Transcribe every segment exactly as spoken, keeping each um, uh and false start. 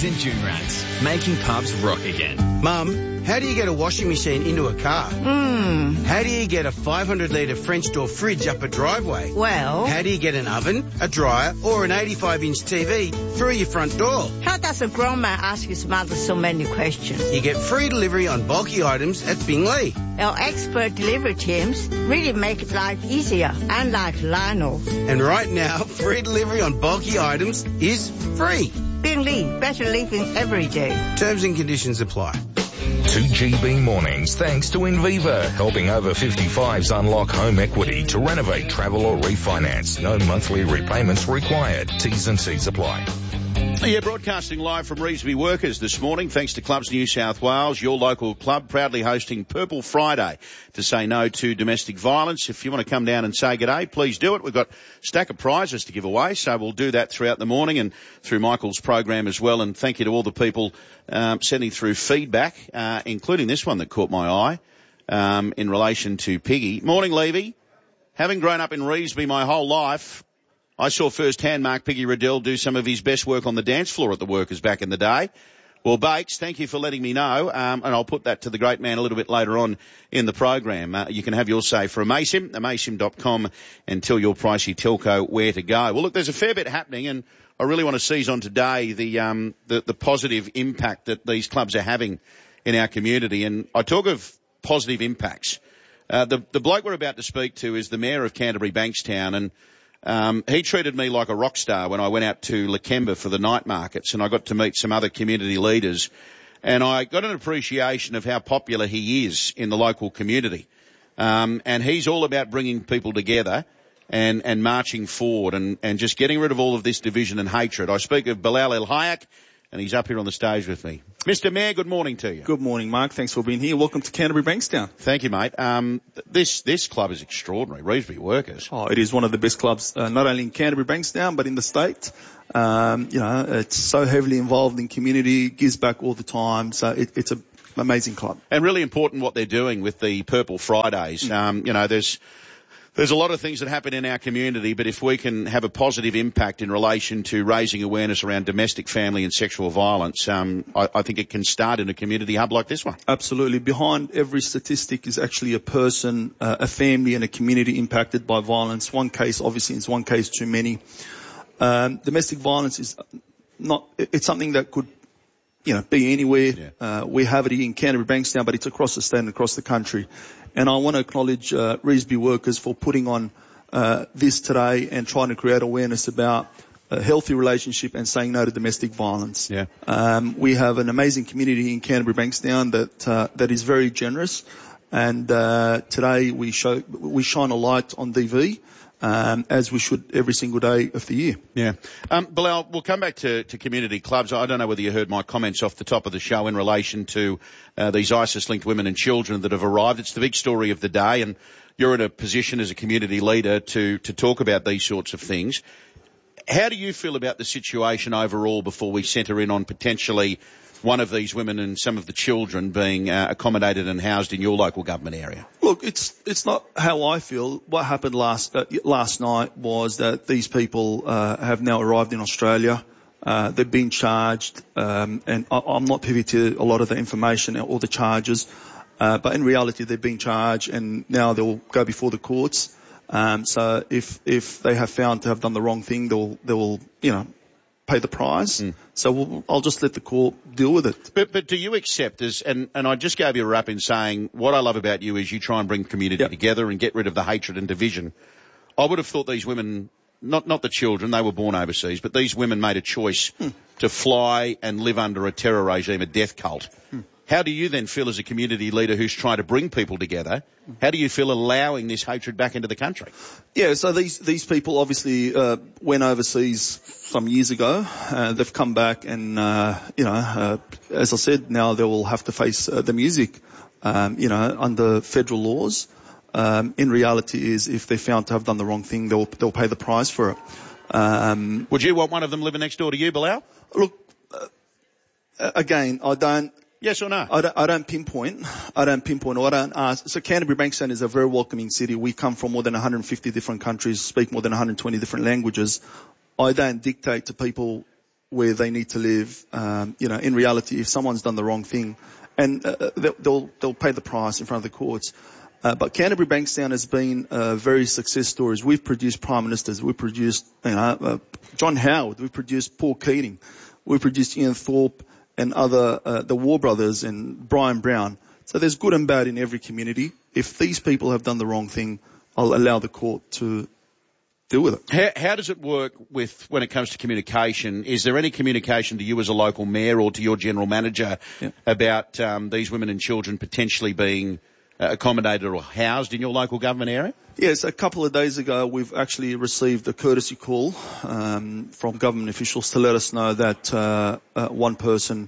Reds and June Rats, making pubs rock again. Mum, how do you get a washing machine into a car? Hmm. How do you get a five hundred litre French door fridge up a driveway? Well... How do you get an oven, a dryer or an eighty-five inch T V through your front door? How does a grown man ask his mother so many questions? You get free delivery on bulky items at Bingley. Our expert delivery teams really make life easier, unlike Lionel. And right now, free delivery on bulky items is free. Bingley, better living every day. Terms and conditions apply. two G B mornings thanks to Inviva, helping over fifty-fives unlock home equity to renovate, travel or refinance. No monthly repayments required. T's and C's apply. Yeah, broadcasting live from Revesby Workers this morning, thanks to Clubs New South Wales, your local club, proudly hosting Purple Friday to say no to domestic violence. If you want to come down and say good day, please do it. We've got a stack of prizes to give away, so we'll do that throughout the morning and through Michael's program as well. And thank you to all the people um, sending through feedback, uh, including this one that caught my eye um, in relation to Piggy. Morning, Levy. Having grown up in Revesby my whole life, I saw firsthand Mark Piggy Riddell do some of his best work on the dance floor at the Workers back in the day. Well, Bakes, thank you for letting me know, um, and I'll put that to the great man a little bit later on in the program. Uh, you can have your say for Amaysim, amaysim dot com, and tell your pricey telco where to go. Well, look, there's a fair bit happening, and I really want to seize on today the, um, the, the positive impact that these clubs are having in our community. And I talk of positive impacts. Uh, the, the bloke we're about to speak to is the Mayor of Canterbury Bankstown, and Um, he treated me like a rock star when I went out to Lakemba for the night markets, and I got to meet some other community leaders, and I got an appreciation of how popular he is in the local community. Um, and he's all about bringing people together and, and marching forward and, and just getting rid of all of this division and hatred. I speak of Bilal El Hayek, and he's up here on the stage with me. Mister Mayor, good morning to you. Good morning, Mark. Thanks for being here. Welcome to Canterbury Bankstown. Thank you, mate. Um, this this club is extraordinary. Revesby Workers. Oh, it is one of the best clubs, uh, not only in Canterbury Bankstown, but in the state. Um, you know, it's so heavily involved in community, gives back all the time. So it, it's an amazing club. And really important what they're doing with the Purple Fridays. Mm. Um, you know, there's... There's a lot of things that happen in our community, but if we can have a positive impact in relation to raising awareness around domestic, family and sexual violence, um, I, I think it can start in a community hub like this one. Absolutely. Behind every statistic is actually a person, uh, a family and a community impacted by violence. One case, obviously, is one case too many. Um, domestic violence is not, it's something that could, you know, be anywhere. Yeah. Uh, we have it here in Canterbury Bankstown, but it's across the state and across the country. And I want to acknowledge uh, Revesby Workers for putting on uh, this today and trying to create awareness about a healthy relationship and saying no to domestic violence. Yeah. Um, we have an amazing community in Canterbury Bankstown that uh, that is very generous, and uh, today we show we shine a light on D V. Um, as we should every single day of the year. Yeah. Um, Bilal, we'll come back to, to community clubs. I don't know whether you heard my comments off the top of the show in relation to uh, these ISIS-linked women and children that have arrived. It's the big story of the day, and you're in a position as a community leader to, to talk about these sorts of things. How do you feel about the situation overall before we centre in on potentially one of these women and some of the children being uh, accommodated and housed in your local government area? Look, it's it's not how I feel. What happened last uh, last night was that these people uh, have now arrived in Australia. Uh, they've been charged, um, and I, I'm not privy to a lot of the information or the charges, uh, but in reality they've been charged, and now they'll go before the courts. Um, so if if they have found to have done the wrong thing, they'll they'll you know. pay the price. Mm. So we'll, I'll just let the court deal with it. But, but do you accept as, and, and I just gave you a rap in saying what I love about you is you try and bring community yep. together and get rid of the hatred and division. I would have thought these women, not, not the children, they were born overseas, but these women made a choice mm. to fly and live under a terror regime, a death cult. Mm. How do you then feel as a community leader who's trying to bring people together? How do you feel allowing this hatred back into the country? Yeah, so these these people obviously uh, went overseas some years ago. Uh, they've come back and, uh, you know, uh, as I said, now they will have to face uh, the music, um, you know, under federal laws. Um, in reality is if they're found to have done the wrong thing, they'll, they'll pay the price for it. Um, Would you want one of them living next door to you, Bilal? Look, uh, again, I don't... Yes or no? I don't, I don't pinpoint. I don't pinpoint. Or I don't ask. So Canterbury Bankstown is a very welcoming city. We come from more than one hundred fifty different countries, speak more than one hundred twenty different languages. I don't dictate to people where they need to live. Um, you know, in reality, if someone's done the wrong thing, and uh, they'll, they'll they'll pay the price in front of the courts. Uh, but Canterbury Bankstown has been uh, very success stories. We've produced prime ministers. We've produced, you know, uh, John Howard. We've produced Paul Keating. We've produced Ian Thorpe and other uh, the War Brothers and Brian Brown. So there's good and bad in every community. If these people have done the wrong thing, I'll allow the court to deal with it. How, how does it work with when it comes to communication? Is there any communication to you as a local mayor or to your general manager yeah. about um, these women and children potentially being uh, accommodated or housed in your local government area? Yes, a couple of days ago we've actually received a courtesy call um, from government officials to let us know that uh, uh, one person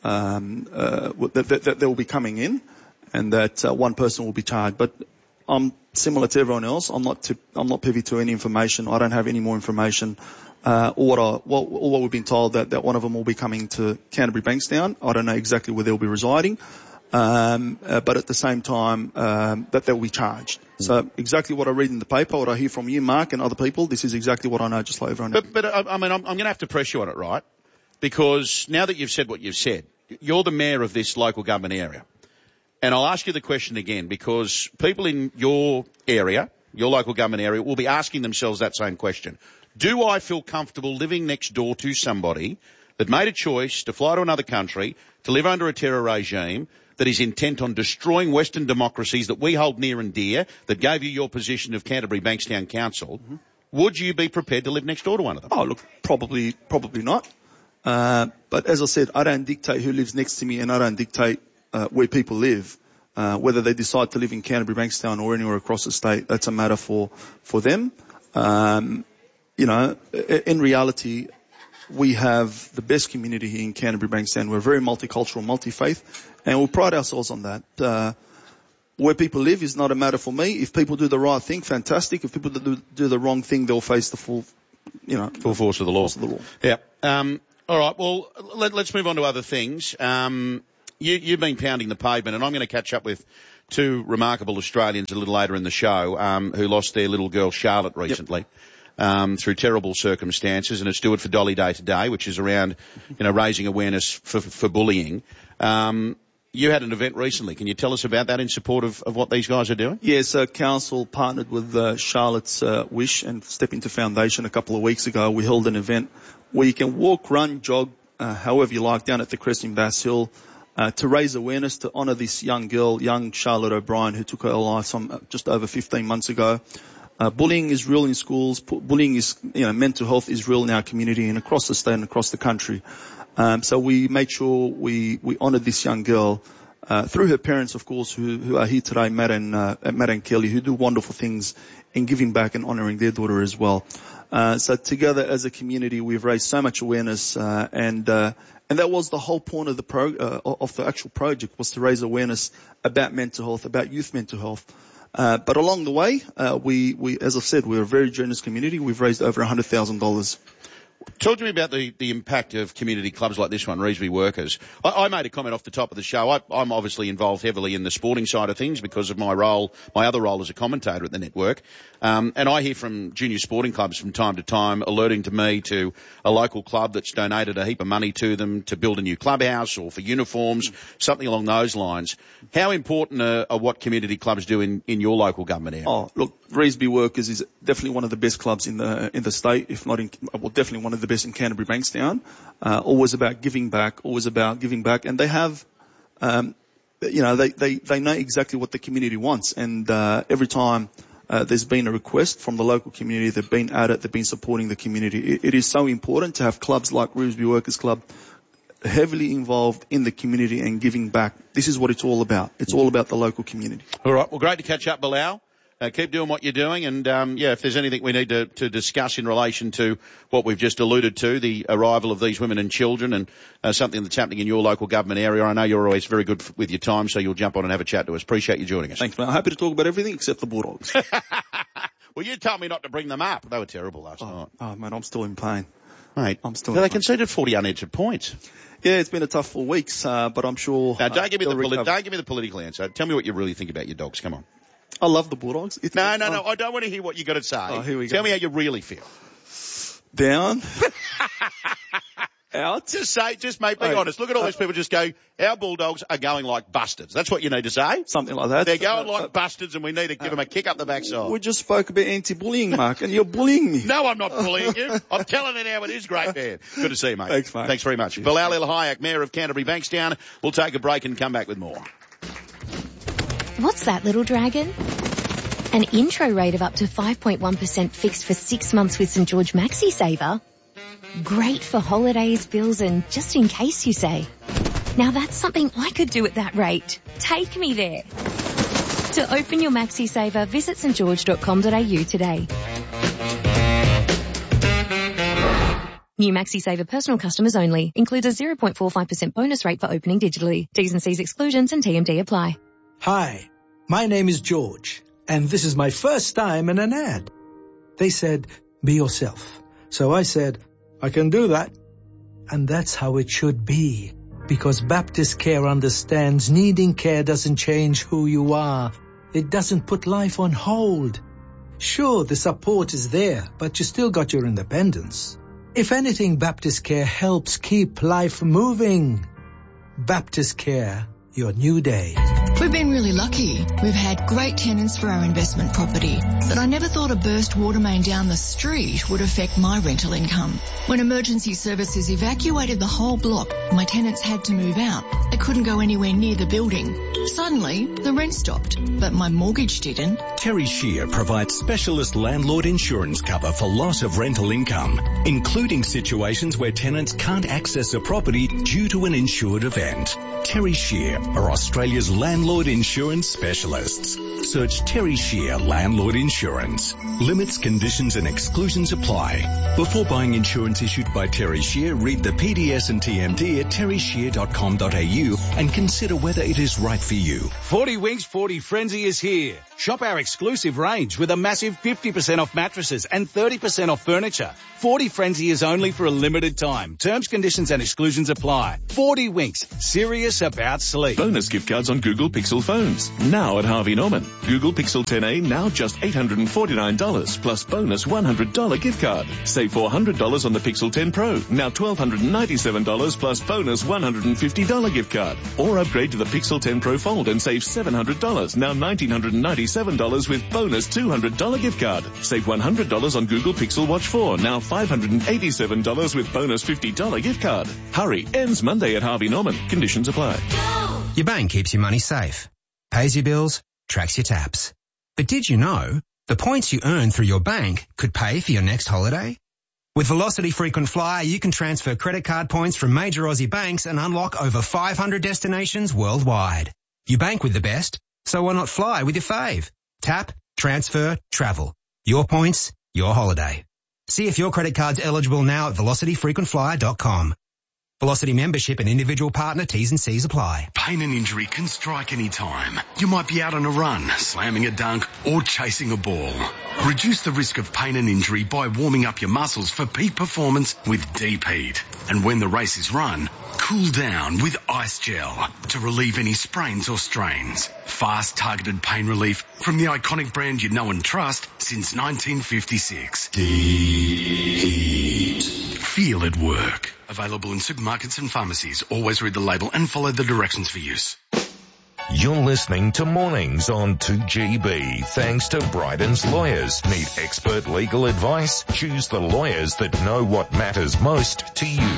um, uh, that, that, that they will be coming in and that uh, one person will be charged. But I'm similar to everyone else. I'm not to, I'm not privy to any information. I don't have any more information. Uh, or what, I, what, or what we've been told that, that one of them will be coming to Canterbury Bankstown. I don't know exactly where they'll be residing. Um, uh, but at the same time, um, that they'll be charged. Mm. So exactly what I read in the paper, what I hear from you, Mark, and other people, this is exactly what I know, just like everyone else. But, but I, I mean, I'm, I'm going to have to press you on it, right? Because now that you've said what you've said, you're the mayor of this local government area. And I'll ask you the question again because people in your area, your local government area, will be asking themselves that same question. Do I feel comfortable living next door to somebody that made a choice to fly to another country, to live under a terror regime, that is intent on destroying Western democracies that we hold near and dear, that gave you your position of Canterbury Bankstown Council? Mm-hmm. Would you be prepared to live next door to one of them? Oh, look, probably, probably not. Uh, but as I said, I don't dictate who lives next to me and I don't dictate uh, where people live. Uh, whether they decide to live in Canterbury Bankstown or anywhere across the state, that's a matter for, for them. Um, you know, in reality, we have the best community here in Canterbury Bankstown. We're very multicultural, multi-faith, and we pride ourselves on that. Uh, where people live is not a matter for me. If people do the right thing, fantastic. If people do, do the wrong thing, they'll face the full, you know, full force of the law. Force of the law. Yeah. Um, all right. Well, let, let's move on to other things. Um, you, you've been pounding the pavement, and I'm going to catch up with two remarkable Australians a little later in the show, um, who lost their little girl Charlotte recently. Yep. Um, through terrible circumstances, and it's do it for Dolly Day today, which is around, you know, raising awareness for, for bullying. Um, you had an event recently. Can you tell us about that in support of, of what these guys are doing? Yes, uh, council partnered with uh, Charlotte's uh, Wish and Step Into Foundation a couple of weeks ago. We held an event where you can walk, run, jog, uh, however you like, down at the crest in Bass Hill, uh, to raise awareness to honour this young girl, young Charlotte O'Brien, who took her life some, just over fifteen months ago. Uh, bullying is real in schools. Bullying is, you know, mental health is real in our community and across the state and across the country. Um, so we made sure we, we honoured this young girl, uh, through her parents, of course, who, who are here today, Matt and, uh, Matt and Kelly, who do wonderful things in giving back and honouring their daughter as well. Uh, so together as a community, we've raised so much awareness, uh, and, uh, and that was the whole point of the pro, uh, of the actual project, was to raise awareness about mental health, about youth mental health. Uh, but along the way, uh, we, we, as I've said, we're a very generous community. We've raised over one hundred thousand dollars. Talk to me about the, the impact of community clubs like this one, Revesby Workers. I, I made a comment off the top of the show. I, I'm obviously involved heavily in the sporting side of things because of my role, my other role as a commentator at the network. Um, and I hear from junior sporting clubs from time to time alerting to me to a local club that's donated a heap of money to them to build a new clubhouse or for uniforms, something along those lines. How important are, are what community clubs do in, in your local government area? Oh, look, Revesby Workers is definitely one of the best clubs in the in the state, if not in, well, definitely one of the best in Canterbury Bankstown. Uh, always about giving back, always about giving back, and they have, um, you know, they they they know exactly what the community wants, and uh, every time uh, there's been a request from the local community, they've been at it, they've been supporting the community. It, it is so important to have clubs like Revesby Workers Club heavily involved in the community and giving back. This is what it's all about. It's all about the local community. All right. Well, great to catch up, Bilal. Uh, keep doing what you're doing, and um, yeah, if there's anything we need to, to discuss in relation to what we've just alluded to, the arrival of these women and children, and uh, something that's happening in your local government area, I know you're always very good f- with your time, so you'll jump on and have a chat to us. Appreciate you joining us. Thanks, man. I'm happy to talk about everything except the Bulldogs. Well, you told me not to bring them up. They were terrible last oh, night. Oh, man, I'm still in pain. Mate, I'm still. So in they pain. conceded forty unanswered points. Yeah, it's been a tough four weeks, uh, but I'm sure. Now, don't uh, give me the poli- recover. don't give me the political answer. Tell me what you really think about your Dogs. Come on. I love the Bulldogs. It's, no, no, no. I don't want to hear what you got to say. Oh, here we Tell go. me how you really feel. Down. Out? Just say, just mate, be Hey, honest. Look at all uh, these people just go, our Bulldogs are going like bastards. That's what you need to say. Something like that. They're going Uh, like uh, bastards and we need to give them a kick up the backside. We just spoke about anti-bullying, Mark, and you're bullying me. No, I'm not bullying you. I'm telling it how it is, great man. Good to see you, mate. Thanks, mate. Thanks very much. Bilal El-Hayek, Mayor of Canterbury Bankstown. We'll take a break and come back with more. What's that, little dragon? An intro rate of up to five point one percent fixed for six months with St George Maxi Saver? Great for holidays, bills and just in case, you say. Now that's something I could do at that rate. Take me there. To open your Maxi Saver, visit st george dot com dot a u today. New Maxi Saver personal customers only. Includes a zero point four five percent bonus rate for opening digitally. T's and C's exclusions and T M D apply. Hi, my name is George, and this is my first time in an ad. They said, be yourself. So I said, I can do that. And that's how it should be. Because Baptist Care understands needing care doesn't change who you are. It doesn't put life on hold. Sure, the support is there, but you still got your independence. If anything, Baptist Care helps keep life moving. Baptist Care, your new day. We've been really lucky. We've had great tenants for our investment property, but I never thought a burst water main down the street would affect my rental income. When emergency services evacuated the whole block, my tenants had to move out. They couldn't go anywhere near the building. Suddenly, the rent stopped, but my mortgage didn't. Terry Shear provides specialist landlord insurance cover for loss of rental income, including situations where tenants can't access a property due to an insured event. Terry Shear are Australia's landlord insurance specialists. Search Terry Shear Landlord Insurance. Limits, conditions and exclusions apply. Before buying insurance issued by Terry Shear, read the P D S and T M D at terry shear dot com dot a u and consider whether it is right for you. forty Winks forty Frenzy is here. Shop our exclusive range with a massive fifty percent off mattresses and thirty percent off furniture. forty Frenzy is only for a limited time. Terms, conditions and exclusions apply. forty Winks. Serious about sleep. Bonus gift cards on Google Pixel phones. Now at Harvey Norman. Google Pixel ten A now just eight hundred forty-nine dollars plus bonus one hundred dollars gift card. Save four hundred dollars on the Pixel ten Pro. Now one thousand two hundred ninety-seven dollars plus bonus one hundred fifty dollars gift card. Or upgrade to the Pixel ten Pro Fold and save seven hundred dollars. Now one thousand nine hundred ninety-seven dollars with bonus two hundred dollars gift card. Save one hundred dollars on Google Pixel Watch four. Now five hundred eighty-seven dollars with bonus fifty dollars gift card. Hurry, ends Monday at Harvey Norman. Conditions apply. Your bank keeps your money safe, pays your bills, tracks your taps. But did you know the points you earn through your bank could pay for your next holiday? With Velocity Frequent Flyer, you can transfer credit card points from major Aussie banks and unlock over five hundred destinations worldwide. You bank with the best, so why not fly with your fave? Tap, transfer, travel. Your points, your holiday. See if your credit card's eligible now at velocity frequent flyer dot com. Velocity membership and individual partner T's and C's apply. Pain and injury can strike any time. You might be out on a run, slamming a dunk, or chasing a ball. Reduce the risk of pain and injury by warming up your muscles for peak performance with Deep Heat. And when the race is run, cool down with Ice Gel to relieve any sprains or strains. Fast, targeted pain relief from the iconic brand you know and trust since nineteen fifty-six. Deep Heat. Feel it work. Available in supermarkets and pharmacies. Always read the label and follow the directions for use. You're listening to Mornings on two G B. Thanks to Bryden's Lawyers. Need expert legal advice? Choose the lawyers that know what matters most to you.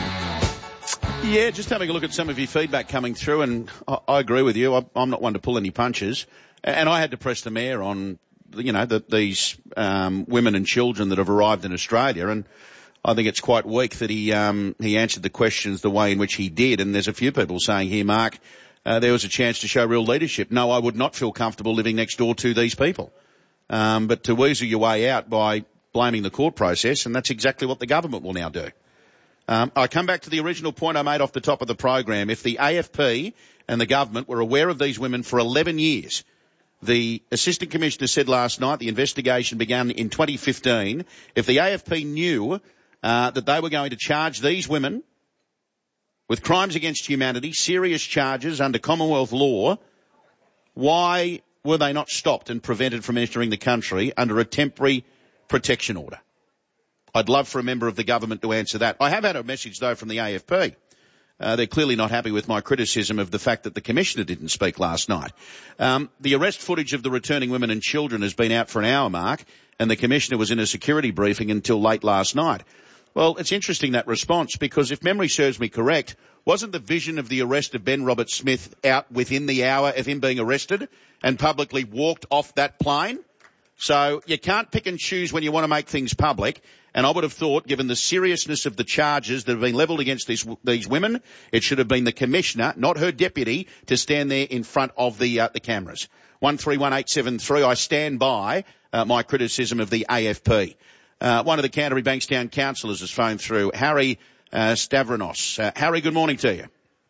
Yeah, just having a look at some of your feedback coming through, and I, I agree with you. I, I'm not one to pull any punches. And I had to press the mayor on, you know, the, these um, women and children that have arrived in Australia, and I think it's quite weak that he um, he answered the questions the way in which he did. And there's a few people saying here, Mark, uh, there was a chance to show real leadership. No, I would not feel comfortable living next door to these people. Um, but to weasel your way out by blaming the court process, and that's exactly what the government will now do. Um, I come back to the original point I made off the top of the program. If the A F P and the government were aware of these women for eleven years, the Assistant Commissioner said last night the investigation began in twenty fifteen. If the A F P knew uh, that they were going to charge these women with crimes against humanity, serious charges under Commonwealth law, why were they not stopped and prevented from entering the country under a temporary protection order? I'd love for a member of the government to answer that. I have had a message, though, from the A F P. Uh, they're clearly not happy with my criticism of the fact that the Commissioner didn't speak last night. Um, the arrest footage of the returning women and children has been out for an hour mark, and the Commissioner was in a security briefing until late last night. Well, it's interesting, that response, because if memory serves me correct, wasn't the vision of the arrest of Ben Roberts-Smith out within the hour of him being arrested and publicly walked off that plane? So you can't pick and choose when you want to make things public. And I would have thought, given the seriousness of the charges that have been levelled against these these women, it should have been the Commissioner, not her deputy, to stand there in front of the uh, the cameras. one three one eight seven three, I stand by uh, my criticism of the A F P. Uh, one of the Canterbury Bankstown councillors has phoned through, Harry uh, Stavronos. Uh, Harry, good morning to you.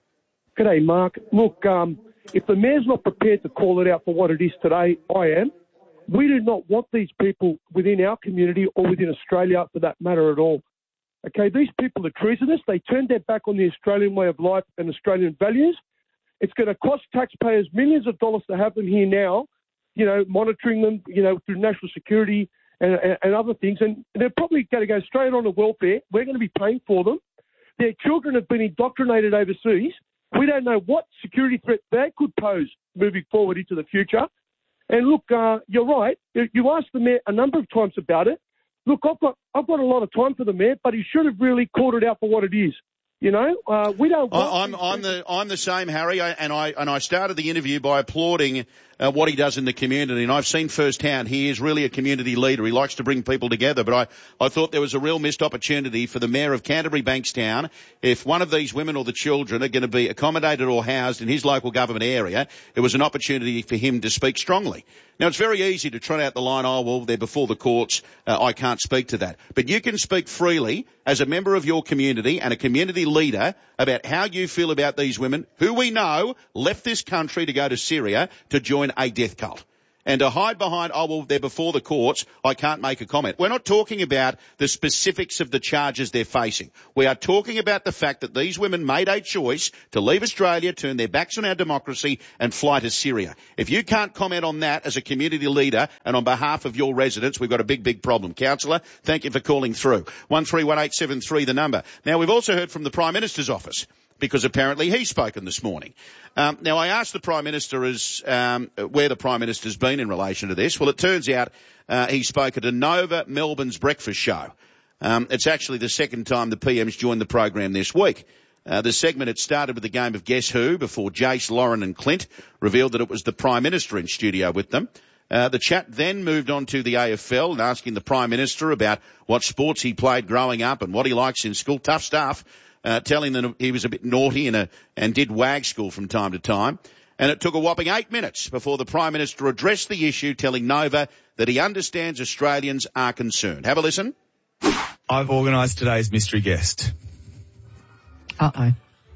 G'day, Mark. Look, um, if the Mayor's not prepared to call it out for what it is today, I am. We do not want these people within our community or within Australia for that matter at all. Okay, these people are treasonous. They turned their back on the Australian way of life and Australian values. It's going to cost taxpayers millions of dollars to have them here now, you know, monitoring them, you know, through national security and, and, and other things. And they're probably going to go straight on to welfare. We're going to be paying for them. Their children have been indoctrinated overseas. We don't know what security threat they could pose moving forward into the future. And look, uh, you're right. You asked the Mayor a number of times about it. Look, I've got I've got a lot of time for the Mayor, but he should have really called it out for what it is. You know, uh, we don't. Want I'm I'm the I'm the same, Harry, I, and I and I started the interview by applauding uh, what he does in the community, and I've seen firsthand he is really a community leader. He likes to bring people together, but I I thought there was a real missed opportunity for the Mayor of Canterbury Bankstown. If one of these women or the children are going to be accommodated or housed in his local government area, it was an opportunity for him to speak strongly. Now, it's very easy to trot out the line, oh, well, they're before the courts, uh, I can't speak to that. But you can speak freely as a member of your community and a community leader about how you feel about these women who we know left this country to go to Syria to join a death cult. And to hide behind, oh, well, they're before the courts, I can't make a comment. We're not talking about the specifics of the charges they're facing. We are talking about the fact that these women made a choice to leave Australia, turn their backs on our democracy and fly to Syria. If you can't comment on that as a community leader and on behalf of your residents, we've got a big, big problem. Councillor, thank you for calling through. one three one eight seven three, the number. Now, we've also heard from the Prime Minister's office, because apparently he's spoken this morning. Um, now, I asked the Prime Minister as, um, where the Prime Minister's been in relation to this. Well, it turns out uh, he spoke at a Nova Melbourne's breakfast show. Um, it's actually the second time the P M's joined the program this week. Uh, the segment had started with a game of Guess Who before Jace, Lauren and Clint revealed that it was the Prime Minister in studio with them. Uh, the chat then moved on to the A F L and asking the Prime Minister about what sports he played growing up and what he likes in school. Tough stuff. Uh, telling them he was a bit naughty and, a, and did WAG school from time to time. And it took a whopping eight minutes before the Prime Minister addressed the issue, telling Nova that he understands Australians are concerned. Have a listen. I've organised today's mystery guest. Uh-oh.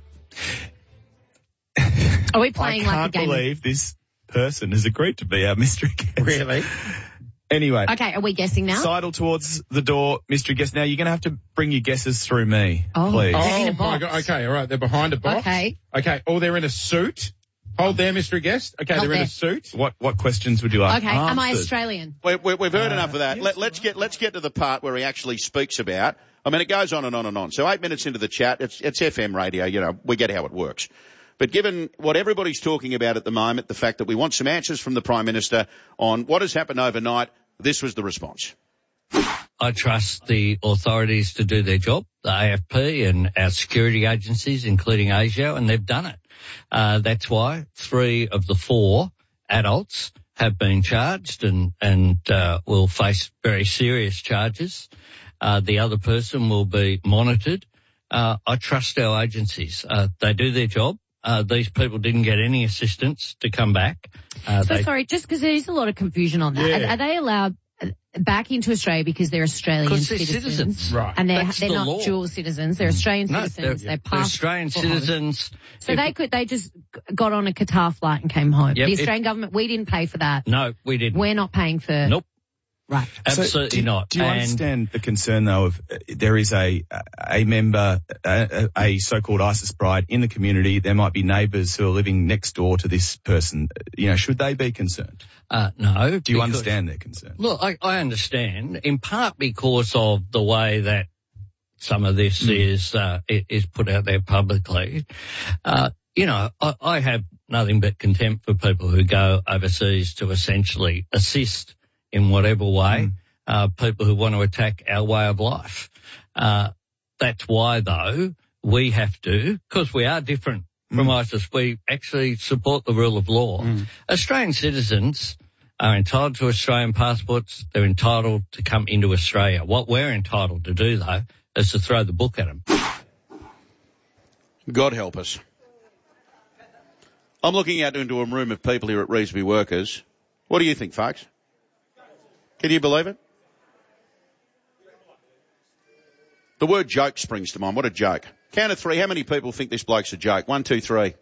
Are we playing like a game? I can't believe this person has agreed to be our mystery guest. Really? Anyway. Okay, are we guessing now? Sidle towards the door, mystery guest. Now, you're going to have to bring your guesses through me, oh, please. They're in a Oh, box. my God. Okay, all right. They're behind a box. Okay. Okay. Oh, they're in a suit. Hold there, mystery guest. Okay, Hold they're in there. a suit. What what questions would you like Okay, am I answered? Australian? We, we, we've heard Uh, enough of that. yes, Let, let's get let's get to the part where he actually speaks about. I mean, it goes on and on and on. So eight minutes into the chat, it's, it's F M radio. You know, we get how it works. But given what everybody's talking about at the moment, the fact that we want some answers from the Prime Minister on what has happened overnight, this was the response. I trust the authorities to do their job, the A F P and our security agencies, including ASIO, and they've done it. Uh, that's why three of the four adults have been charged and, and uh, will face very serious charges. Uh, the other person will be monitored. Uh, I trust our agencies. Uh, they do their job. Uh, these people didn't get any assistance to come back. Uh, So they, sorry, just because there is a lot of confusion on that. Yeah. Are, are they allowed back into Australia because they're Australian 'Cause they're citizens? citizens. Right. And they're, That's they're the not law. dual citizens. They're Australian no, citizens. they're, They're, they're passed Australian for home. citizens. So If- they could, they just got on a Qatar flight and came home. Yep, the if- Australian government, we didn't pay for that. No, we didn't. We're not paying for. Nope. Right. Absolutely so do, not. Do you and understand the concern, though, of uh, there is a a member, a, a so-called ISIS bride in the community? There might be neighbours who are living next door to this person. You know, should they be concerned? Uh, no. Do you understand their concern? Look, I, I understand, in part because of the way that some of this mm. is uh, is put out there publicly. Uh, you know, I, I have nothing but contempt for people who go overseas to essentially assist in whatever way, mm. uh, people who want to attack our way of life. Uh, that's why, though, we have to, because we are different from mm. ISIS, we actually support the rule of law. Mm. Australian citizens are entitled to Australian passports. They're entitled to come into Australia. What we're entitled to do, though, is to throw the book at them. God help us. I'm looking out into a room of people here at Revesby Workers. What do you think, folks? Can you believe it? The word joke springs to mind. What a joke. Count of three. How many people think this bloke's a joke? One, two, three.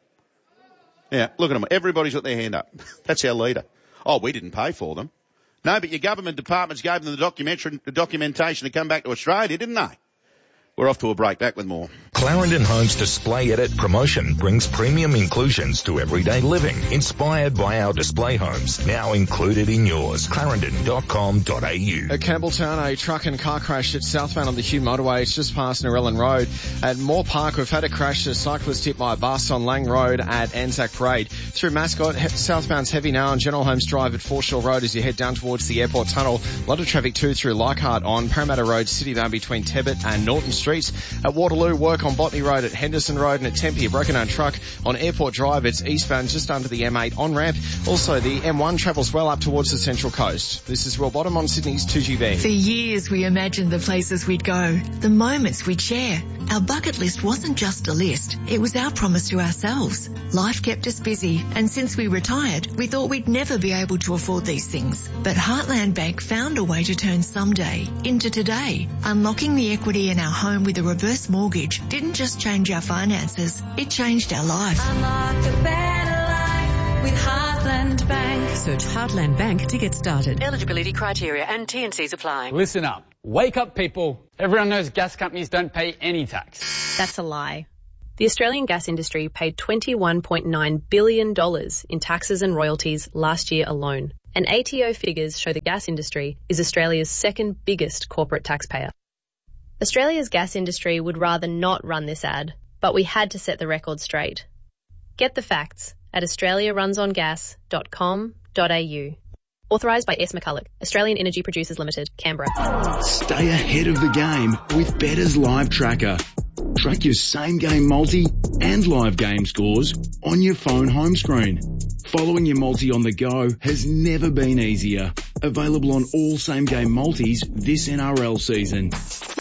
Yeah, look at them. Everybody's got their hand up. That's our leader. Oh, we didn't pay for them. No, but your government departments gave them the, documentary, the documentation to come back to Australia, didn't they? We're off to a break. Back with more. Clarendon Homes Display Edit promotion brings premium inclusions to everyday living, inspired by our display homes, now included in yours. clarendon dot com dot a u. At Campbelltown, a truck and car crash at southbound on the Hume motorway. It's just past Narellan Road. At Moore Park, we've had a crash. A cyclist hit by a bus on Lang Road at Anzac Parade. Through Mascot, he- southbound's heavy now on General Holmes Drive at Foreshore Road as you head down towards the airport tunnel. A lot of traffic too through Leichhardt on Parramatta Road, Citybound between Tebbit and Norton Streets. At Waterloo, work on Botany Road at Henderson Road, and at Tempe, a broken down truck on Airport Drive. It's eastbound just under the M eight on ramp. Also, the M one travels well up towards the Central Coast. This is Will Bottom on Sydney's two G B. For years we imagined the places we'd go, the moments we'd share. Our bucket list wasn't just a list, it was our promise to ourselves. Life kept us busy, and since we retired, we thought we'd never be able to afford these things. But Heartland Bank found a way to turn someday into today. Unlocking the equity in our home with a reverse mortgage didn't just change our finances, it changed our life. Unlock a better life with Heartland Bank. Search Heartland Bank to get started. Eligibility criteria and T and Cs apply. Listen up. Wake up, people. Everyone knows gas companies don't pay any tax. That's a lie. The Australian gas industry paid twenty-one point nine billion dollars in taxes and royalties last year alone. And A T O figures show the gas industry is Australia's second biggest corporate taxpayer. Australia's gas industry would rather not run this ad, but we had to set the record straight. Get the facts at australia runs on gas dot com dot a u. Authorised by S. McCulloch, Australian Energy Producers Limited, Canberra. Stay ahead of the game with Bettor's Live Tracker. Track your same-game multi and live game scores on your phone home screen. Following your multi on the go has never been easier. Available on all same-game multis this N R L season.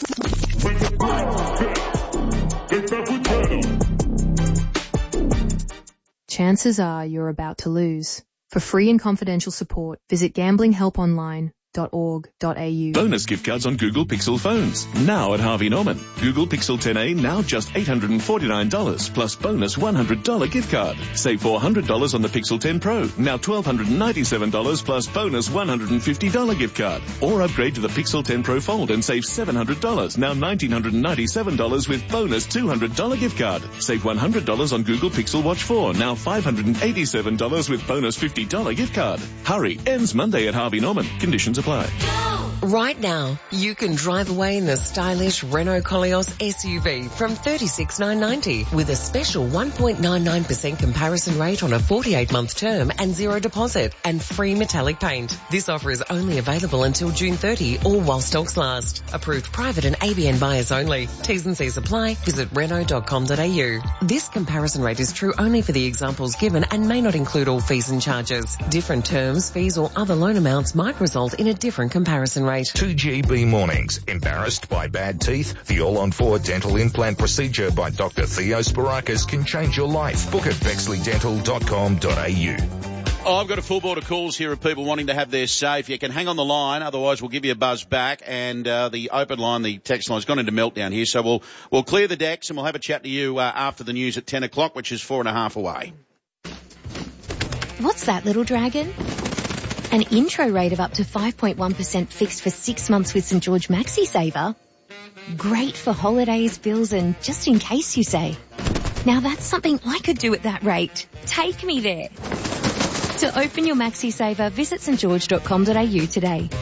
Chances are you're about to lose. For free and confidential support, visit gambling help online dot org dot a u. Bonus gift cards on Google Pixel phones. Now at Harvey Norman. Google Pixel ten A now just eight hundred forty-nine dollars plus bonus one hundred dollars gift card. Save four hundred dollars on the Pixel ten Pro. Now one thousand two hundred ninety-seven dollars plus bonus one hundred fifty dollars gift card. Or upgrade to the Pixel ten Pro Fold and save seven hundred dollars. Now one thousand nine hundred ninety-seven dollars with bonus two hundred dollars gift card. Save one hundred dollars on Google Pixel Watch four. Now five hundred eighty-seven dollars with bonus fifty dollars gift card. Hurry. Ends Monday at Harvey Norman. Conditions apply. Right now, you can drive away in the stylish Renault Koleos S U V from thirty-six thousand nine hundred ninety with a special one point nine nine percent comparison rate on a forty-eight month term and zero deposit and free metallic paint. This offer is only available until June thirtieth or while stocks last. Approved private and A B N buyers only. T's and C's apply. Visit renault dot com dot a u. This comparison rate is true only for the examples given and may not include all fees and charges. Different terms, fees or other loan amounts might result in a different comparison rate. two G B mornings. Embarrassed by bad teeth? The all-on-four dental implant procedure by Doctor Theo Sparakis can change your life. Book at bexley dental dot com dot a u. Oh, I've got a full board of calls here of people wanting to have their say. If you can hang on the line, otherwise we'll give you a buzz back. And uh, the open line, the text line's gone into meltdown here, so we'll we'll clear the decks and we'll have a chat to you uh, after the news at ten o'clock, which is four and a half away. What's that, little dragon? An intro rate of up to five point one percent fixed for six months with St George Maxi Saver. Great for holidays, bills and just in case, you say. Now that's something I could do at that rate. Take me there. To open your Maxi Saver, visit st george dot com dot a u today.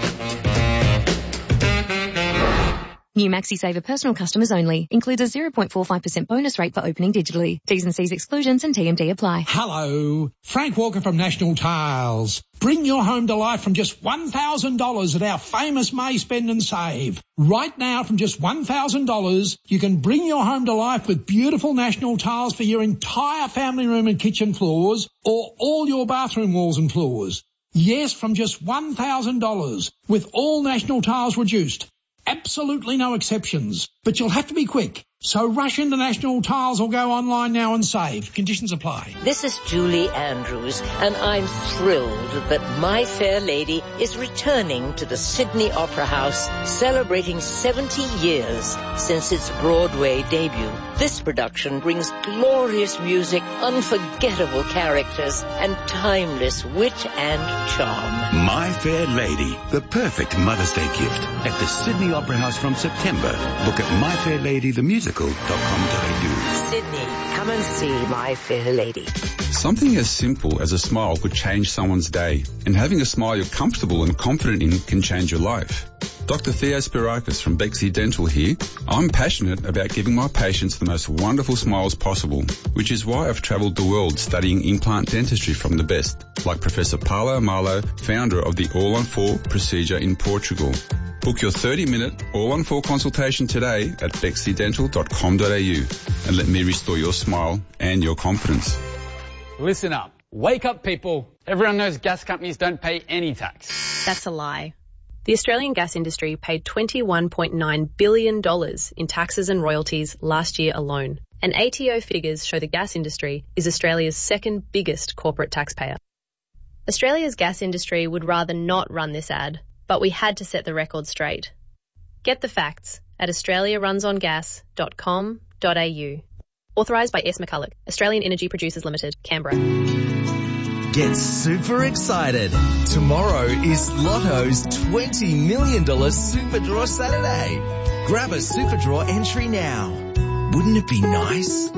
New Maxi Saver personal customers only. Includes a zero point four five percent bonus rate for opening digitally. T's and C's exclusions and T M D apply. Hello, Frank Walker from National Tiles. Bring your home to life from just one thousand dollars at our famous May Spend and Save. Right now, from just one thousand dollars, you can bring your home to life with beautiful National Tiles for your entire family room and kitchen floors or all your bathroom walls and floors. Yes, from just one thousand dollars with all National Tiles reduced. Absolutely no exceptions, but you'll have to be quick. So rush into National Tiles or go online now and save. Conditions apply. This is Julie Andrews, and I'm thrilled that My Fair Lady is returning to the Sydney Opera House, celebrating seventy years since its Broadway debut. This production brings glorious music, unforgettable characters, and timeless wit and charm. My Fair Lady, the perfect Mother's Day gift at the Sydney Opera House from September. Look at My Fair Lady, the musical. Sydney, come and see My Fair Lady. Something as simple as a smile could change someone's day, and having a smile you're comfortable and confident in can change your life. Doctor Theo Spirakis from Bexley Dental here. I'm passionate about giving my patients the most wonderful smiles possible, which is why I've travelled the world studying implant dentistry from the best, like Professor Paulo Amalo, founder of the All on four procedure in Portugal. Book your thirty minute All on four consultation today at bexley dental dot com dot a u and let me restore your smile and your confidence. Listen up. Wake up, people. Everyone knows gas companies don't pay any tax. That's a lie. The Australian gas industry paid twenty-one point nine billion dollars in taxes and royalties last year alone. And A T O figures show the gas industry is Australia's second biggest corporate taxpayer. Australia's gas industry would rather not run this ad, but we had to set the record straight. Get the facts at australia runs on gas dot com dot a u. Authorised by S. McCulloch, Australian Energy Producers Limited, Canberra. Get super excited. Tomorrow is Lotto's twenty million dollars Super Draw Saturday. Grab a Super Draw entry now. Wouldn't it be nice?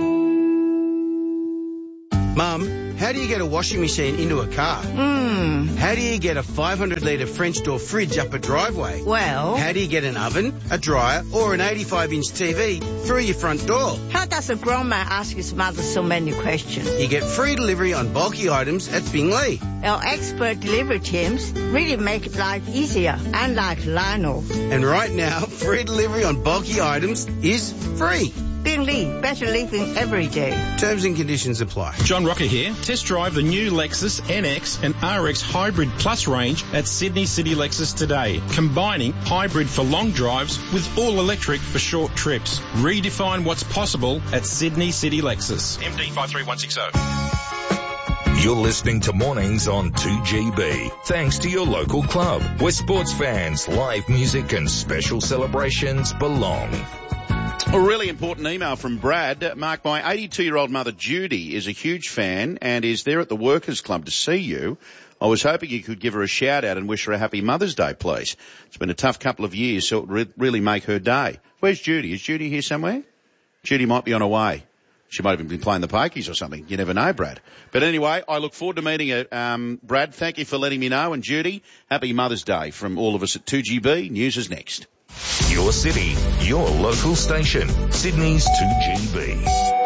Mum, how do you get a washing machine into a car? Hmm. How do you get a five hundred litre French door fridge up a driveway? Well. How do you get an oven, a dryer or an eighty-five inch T V through your front door? How does a grown man ask his mother so many questions? You get free delivery on bulky items at Bingley. Our expert delivery teams really make life easier, unlike Lionel. And right now, free delivery on bulky items is free. Bingley, better living every day. Terms and conditions apply. John Rocker here. Test drive the new Lexus N X and R X Hybrid Plus range at Sydney City Lexus today, combining hybrid for long drives with all electric for short trips. Redefine what's possible at Sydney City Lexus. M D five three one six zero. You're listening to Mornings on two G B. Thanks to your local club, where sports fans, live music and special celebrations belong. A really important email from Brad. Mark, my eighty-two-year-old mother Judy is a huge fan and is there at the Workers' Club to see you. I was hoping you could give her a shout-out and wish her a happy Mother's Day, please. It's been a tough couple of years, so it would really make her day. Where's Judy? Is Judy here somewhere? Judy might be on her way. She might have even been playing the pokies or something. You never know, Brad. But anyway, I look forward to meeting her. Um, Brad, thank you for letting me know. And Judy, happy Mother's Day from all of us at two G B. News is next. Your city, your local station, Sydney's two G B.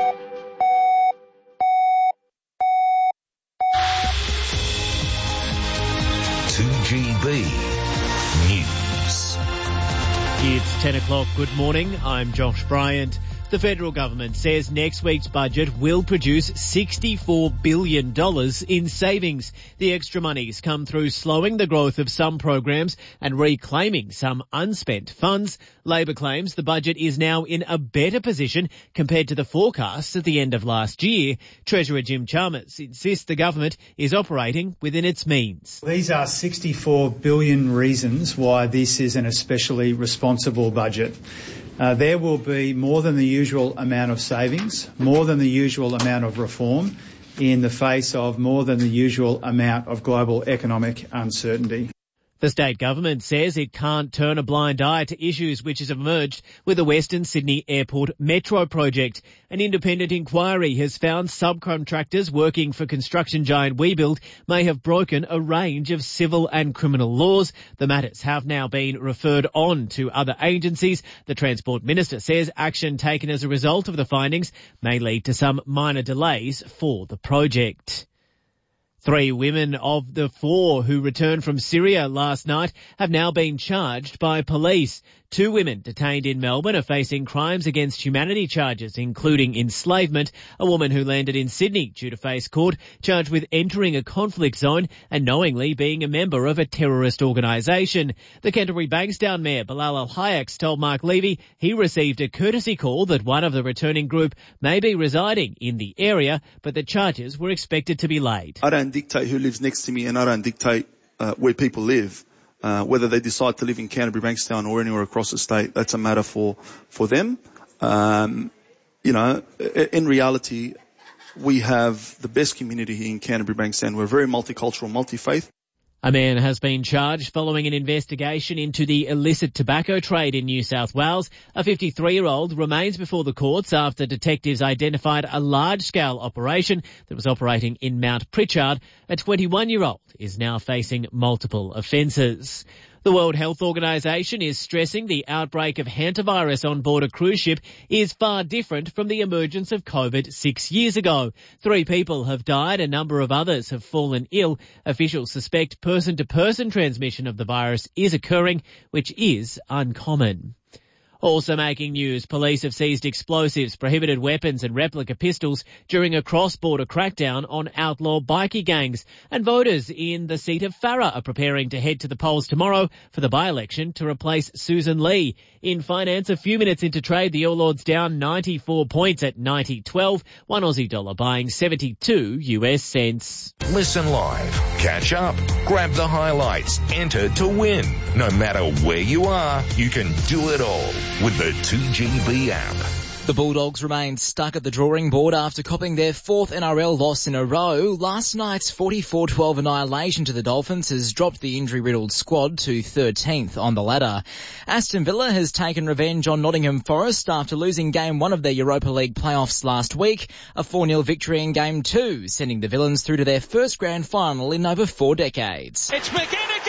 two G B News. It's ten o'clock. Good morning. I'm Josh Bryant. The federal government says next week's budget will produce sixty-four billion dollars in savings. The extra monies come through slowing the growth of some programs and reclaiming some unspent funds. Labor claims the budget is now in a better position compared to the forecasts at the end of last year. Treasurer Jim Chalmers insists the government is operating within its means. These are sixty-four billion reasons why this is an especially responsible budget. Uh, there will be more than the usual amount of savings, more than the usual amount of reform, in the face of more than the usual amount of global economic uncertainty. The state government says it can't turn a blind eye to issues which have emerged with the Western Sydney Airport Metro project. An independent inquiry has found subcontractors working for construction giant WeBuild may have broken a range of civil and criminal laws. The matters have now been referred on to other agencies. The Transport Minister says action taken as a result of the findings may lead to some minor delays for the project. Three women of the four who returned from Syria last night have now been charged by police. Two women detained in Melbourne are facing crimes against humanity charges, including enslavement. A woman who landed in Sydney due to face court, charged with entering a conflict zone and knowingly being a member of a terrorist organisation. The Canterbury Bankstown Mayor, Bilal Al-Hayeks, told Mark Levy he received a courtesy call that one of the returning group may be residing in the area, but the charges were expected to be laid. I don't dictate who lives next to me, and I don't dictate uh, where people live. Uh, whether they decide to live in Canterbury Bankstown or anywhere across the state, that's a matter for, for them. Um, you know, in reality, we have the best community here in Canterbury Bankstown. We're very multicultural, multi-faith. A man has been charged following an investigation into the illicit tobacco trade in New South Wales. A fifty-three-year-old remains before the courts after detectives identified a large-scale operation that was operating in Mount Pritchard. A twenty-one-year-old is now facing multiple offences. The World Health Organization is stressing the outbreak of hantavirus on board a cruise ship is far different from the emergence of COVID six years ago. Three people have died, a number of others have fallen ill. Officials suspect person-to-person transmission of the virus is occurring, which is uncommon. Also making news, police have seized explosives, prohibited weapons and replica pistols during a cross-border crackdown on outlaw bikie gangs. And voters in the seat of Farrer are preparing to head to the polls tomorrow for the by-election to replace Susan Lee. In finance, a few minutes into trade, the All Ords down ninety-four points at ninety twelve. One Aussie dollar buying seventy-two U S cents. Listen live, catch up, grab the highlights, enter to win. No matter where you are, you can do it all with the two G B app. The Bulldogs remain stuck at the drawing board after copping their fourth N R L loss in a row. Last night's forty-four twelve annihilation to the Dolphins has dropped the injury-riddled squad to thirteenth on the ladder. Aston Villa has taken revenge on Nottingham Forest after losing game one of their Europa League playoffs last week. A four nil victory in game two, sending the Villains through to their first grand final in over four decades. It's McGinn